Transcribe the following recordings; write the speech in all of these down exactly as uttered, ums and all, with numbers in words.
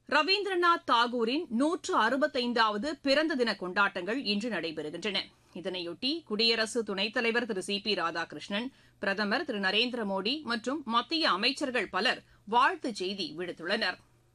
ரவீந்திரநாத் தாகூரின் நூற்று அறுபத்தைந்தாவது பிறந்த தின கொண்டாட்டங்கள் இன்று நடைபெறுகின்றன. இதனையொட்டி குடியரசு துணைத் தலைவர் திரு சி பி ராதாகிருஷ்ணன், பிரதமர் திரு நரேந்திர மோடி மற்றும் மத்திய அமைச்சர்கள் பலர் வாழ்த்துச் செய்தி விடுத்துள்ளனர்.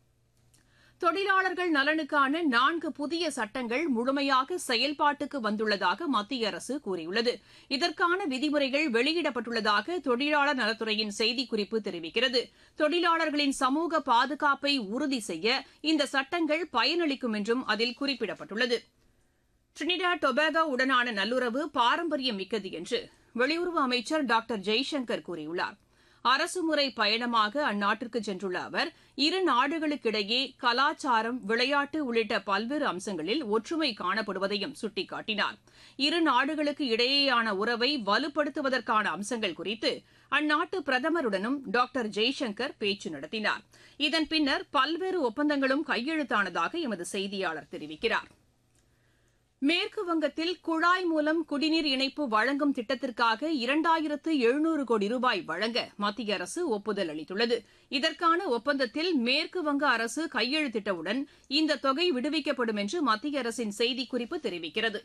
தொழிலாளர்கள் நலனுக்கான நான்கு புதிய சட்டங்கள் முழுமையாக செயல்பாட்டுக்கு வந்துள்ளதாக மத்திய அரசு கூறியுள்ளது. இதற்கான விதிமுறைகள் வெளியிடப்பட்டுள்ளதாக தொழிலாளர் நலத்துறையின் செய்திக்குறிப்பு தெரிவிக்கிறது. தொழிலாளர்களின் சமூக பாதுகாப்பை உறுதி செய்ய இந்த சட்டங்கள் பயனளிக்கும் என்றும் அதில் குறிப்பிடப்பட்டுள்ளது. டிரினிடாட் டொபாகோ உடனான நல்லுறவு பாரம்பரியம் மிக்கது என்று வெளியுறவு அமைச்சர் டாக்டர் ஜெய்சங்கர் கூறியுள்ளார். அரசுமுறை பயணமாக அந்நாட்டிற்கு சென்றுள்ள அவர் இரு நாடுகளுக்கிடையே கலாச்சாரம், விளையாட்டு உள்ளிட்ட பல்வேறு அம்சங்களில் ஒற்றுமை காணப்படுவதையும் சுட்டிக்காட்டினார். இரு நாடுகளுக்கு இடையேயான உறவை வலுப்படுத்துவதற்கான அம்சங்கள் குறித்து அந்நாட்டு பிரதமருடனும் டாக்டர் ஜெய்சங்கர் பேச்சு நடத்தினார். இதன் பின்னர் பல்வேறு ஒப்பந்தங்களும் கையெழுத்தானதாக எமது செய்தியாளர் தெரிவிக்கிறார். மேற்குவங்கத்தில் குழாய் மூலம் குடிநீர் இணைப்பு வழங்கும் திட்டத்திற்காக இரண்டாயிரத்து எழுநூறு கோடி ரூபாய் வழங்க மத்திய அரசு ஒப்புதல் அளித்துள்ளது. இதற்கான ஒப்பந்தத்தில் மேற்குவங்க அரசு கையெழுத்திட்டவுடன் இந்த தொகை விடுவிக்கப்படும் என்று மத்திய அரசின் செய்திக்குறிப்பு தெரிவிக்கிறது.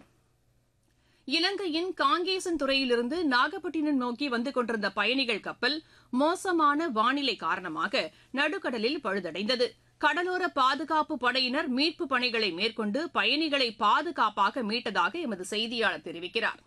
இலங்கையின் காங்கேசன் துறையிலிருந்து நாகப்பட்டினம் நோக்கி வந்து கொண்டிருந்த பயணிகள் கப்பல் மோசமான வானிலை காரணமாக நடுக்கடலில் பழுதடைந்தது. கடலோர பாதுகாப்பு படையினர் மீட்புப் பணிகளை மேற்கொண்டு பயணிகளை பாதுகாப்பாக மீட்டதாக எமது செய்தியாளர் தெரிவிக்கிறார்.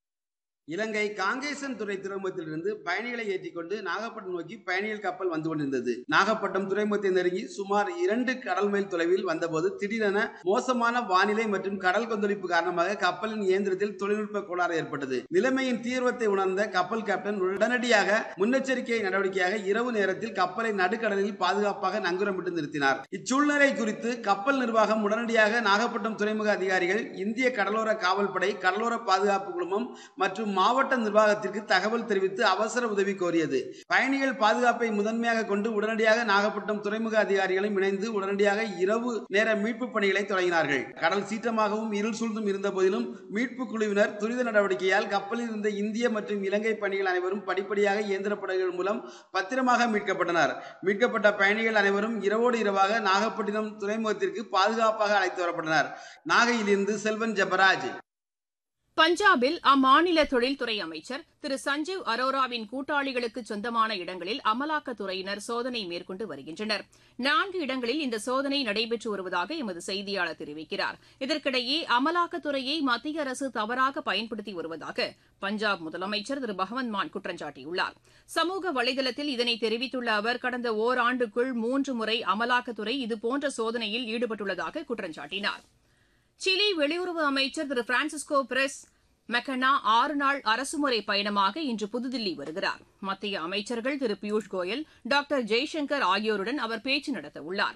இலங்கை காங்கேசன் துறை துறைமுகத்திலிருந்து பயணிகளை ஏற்றிக்கொண்டு நாகப்பட்டினம் நோக்கி பயணிகள் கப்பல் வந்து கொண்டிருந்தது. நாகப்பட்டினம் துறைமுகத்தை நெருங்கி சுமார் இரண்டு கடல் மைல் தொலைவில் வந்தபோது திடீரென மோசமான வானிலை மற்றும் கடல் கொந்தளிப்பு காரணமாக கப்பலின் இயந்திரத்தில் தொழில்நுட்ப கோளாறு ஏற்பட்டது. நிலைமையின் தீவிரத்தை உணர்ந்த கப்பல் கேப்டன் உடனடியாக முன்னெச்சரிக்கை நடவடிக்கையாக இரவு நேரத்தில் கப்பலை நடுக்கடலில் பாதுகாப்பாக நங்கூரமிட்டு நிறுத்தினார். இச்சூழ்நிலை குறித்து கப்பல் நிர்வாகம் உடனடியாக நாகப்பட்டினம் துறைமுக அதிகாரிகள், இந்திய கடலோர காவல்படை, கடலோர பாதுகாப்பு குழுமம் மற்றும் மாவட்ட நிர்வாகத்திற்கு தகவல் தெரிவித்து அவசர உதவி கோரியது. பயணிகள் பாதுகாப்பை முதன்மையாக கொண்டு உடனடியாக நாகப்பட்டினம் துறைமுக அதிகாரிகளும் இணைந்து உடனடியாக இரவு நேர மீட்பு பணிகளை தொடங்கினார்கள். கடல் சீற்றமாகவும் இருள் சூழ்ந்தும் இருந்த போதிலும் மீட்பு குழுவினர் துரித நடவடிக்கையால் கப்பலில் இருந்த இந்திய மற்றும் இலங்கை பயணிகள் அனைவரும் படிப்படியாக இயந்திர படகுகள் மூலம் பத்திரமாக மீட்கப்பட்டனர். மீட்கப்பட்ட பயணிகள் அனைவரும் இரவோடு இரவாக நாகப்பட்டினம் துறைமுகத்திற்கு பாதுகாப்பாக அழைத்து வரப்பட்டனர். நாகையிலிருந்து செல்வன் ஜெபராஜ். பஞ்சாபில் அம்மாநில தொழில்துறை அமைச்சர் திரு சஞ்சீவ் அரோராவின் கூட்டாளிகளுக்கு சொந்தமான இடங்களில் அமலாக்கத்துறையினர் சோதனை மேற்கொண்டு வருகின்றனர். நான்கு இடங்களில் இந்த சோதனை நடைபெற்று வருவதாக எமது செய்தியாளர் தெரிவிக்கிறார். இதற்கிடையே அமலாக்கத்துறையை மத்திய அரசு தவறாக பயன்படுத்தி வருவதாக பஞ்சாப் முதலமைச்சர் திரு பகவந்த் மான் குற்றம் சாட்டியுள்ளார். சமூக வலைதளத்தில் இதனை தெரிவித்துள்ள அவர் கடந்த ஓராண்டுக்குள் மூன்று முறை அமலாக்கத்துறை இதுபோன்ற சோதனையில் ஈடுபட்டுள்ளதாக குற்றம் சாட்டினார். சிலி வெளியுறவு அமைச்சர் திரு பிரான்சிஸ்கோ பெரஸ் மெக்கனா ஆறு நாள் அரசுமுறை பயணமாக இன்று புதுதில்லி வருகிறார். மத்திய அமைச்சர்கள் திரு பியூஷ் கோயல், டாக்டர் ஜெய்சங்கர் ஆகியோருடன் அவர் பேச்சு நடத்தவுள்ளார்.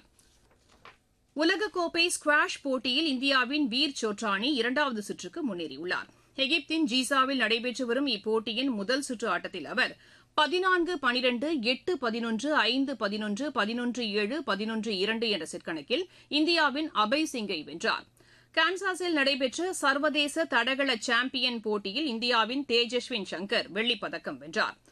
உலகக்கோப்பை ஸ்குவாஷ் போட்டியில் இந்தியாவின் வீர் சோட்ரானி இரண்டாவது சுற்றுக்கு முன்னேறியுள்ளார். எகிப்தின் ஜீசாவில் நடைபெற்று வரும் இப்போட்டியின் முதல் சுற்று ஆட்டத்தில் அவர் பதினான்கு பனிரெண்டு, எட்டு பதினொன்று, ஐந்து பதினொன்று, பதினொன்று ஏழு, பதினொன்று இரண்டு என்ற செட் கணக்கில் இந்தியாவின் அபய் சிங்கை வென்றார். கான்சாஸில் நடைபெற்ற சர்வதேச தடகள சாம்பியன் போட்டியில் இந்தியாவின் தேஜஸ்வின் சங்கர் வெள்ளிப் பதக்கம் வென்றார்.